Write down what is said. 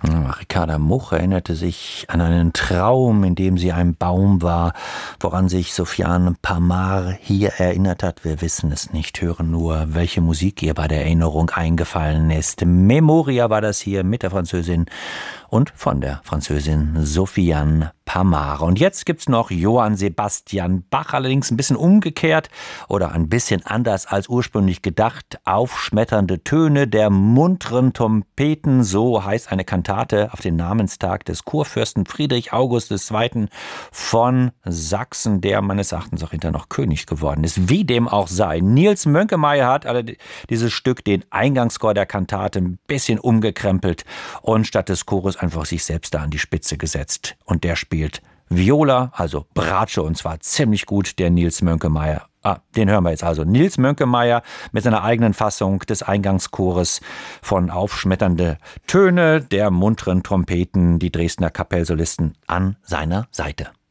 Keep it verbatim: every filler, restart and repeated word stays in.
Ricarda Much erinnerte sich an einen Traum, in dem sie ein Baum war, woran sich Sofiane Pamar hier erinnert hat. Wir wissen es nicht, hören nur, welche Musik ihr bei der Erinnerung eingefallen ist. Memoria war das hier mit der Französin und von der Französin Sofiane Pamar. Und jetzt gibt's noch Johann Sebastian Bach, allerdings ein bisschen umgekehrt oder ein bisschen anders als ursprünglich gedacht. Aufschmetternde Töne der munteren Trompeten, so heißt eine Kantate auf den Namenstag des Kurfürsten Friedrich August der Zweite. von Sachsen, der meines Erachtens auch hinterher noch König geworden ist. Wie dem auch sei. Nils Mönkemeyer hat alle dieses Stück, den Eingangschor der Kantate, ein bisschen umgekrempelt und statt des Chores einfach sich selbst da an die Spitze gesetzt. Und der spielt Viola, also Bratsche, und zwar ziemlich gut, der Nils Mönkemeyer. Ah, den hören wir jetzt also. Nils Mönkemeyer mit seiner eigenen Fassung des Eingangschores von Aufschmetternde Töne der munteren Trompeten, die Dresdner Kapellsolisten an seiner Seite.